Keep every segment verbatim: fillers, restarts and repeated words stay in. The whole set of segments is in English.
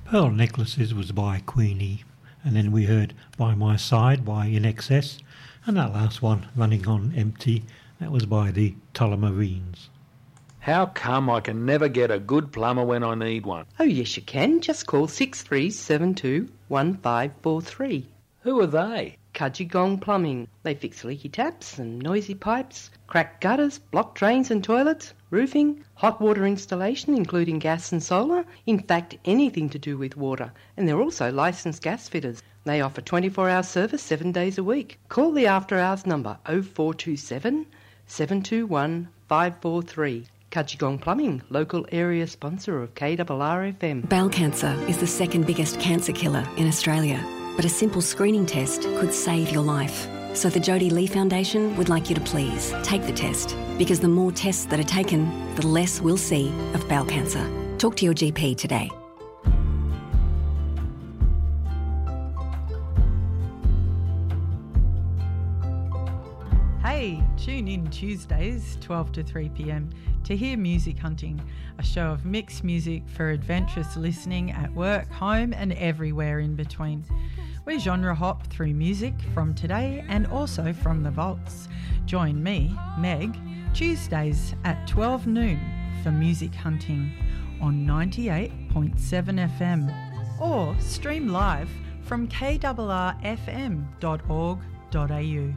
Pearl Necklaces was by Queenie, and then we heard By My Side by In Excess, and that last one, Running on Empty, that was by the Tullamarines. How come I can never get a good plumber when I need one? Oh, yes, you can. Just call six three seven two one five four three. Who are they? Kudgegong Plumbing. They fix leaky taps and noisy pipes, cracked gutters, blocked drains and toilets, roofing, hot water installation including gas and solar, in fact anything to do with water. And they're also licensed gas fitters. They offer twenty-four hour service seven days a week. Call the after hours number oh four two seven, seven two one, five four three. Kudgegong Plumbing, local area sponsor of K R R F M. Bowel cancer is the second biggest cancer killer in Australia, but a simple screening test could save your life. So the Jodie Lee Foundation would like you to please take the test, because the more tests that are taken, the less we'll see of bowel cancer. Talk to your G P today. Hey, tune in Tuesdays, twelve to three p m to hear Music Hunting, a show of mixed music for adventurous listening at work, home and everywhere in between. We genre hop through music from today and also from the vaults. Join me, Meg, Tuesdays at twelve noon for Music Hunting on ninety-eight point seven F M, or stream live from k r r f m dot org dot a u.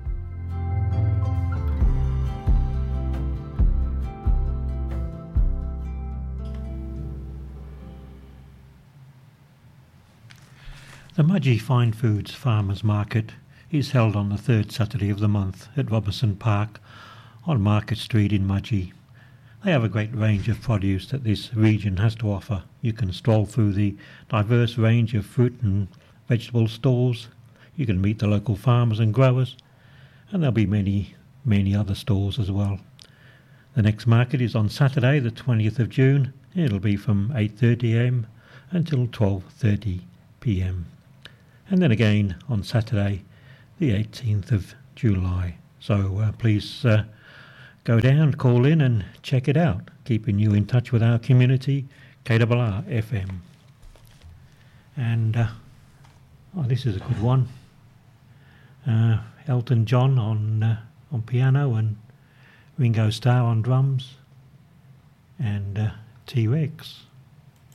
The Mudgee Fine Foods Farmers Market is held on the third Saturday of the month at Robertson Park on Market Street in Mudgee. They have a great range of produce that this region has to offer. You can stroll through the diverse range of fruit and vegetable stalls. You can meet the local farmers and growers, and there'll be many, many other stalls as well. The next market is on Saturday, the twentieth of June. It'll be from eight thirty a m until twelve thirty p m. And then again on Saturday, the eighteenth of July. So uh, please uh, go down, call in and check it out, keeping you in touch with our community, K R R F M. And uh, oh, this is a good one. Uh, Elton John on uh, on piano and Ringo Starr on drums, and uh, T-Rex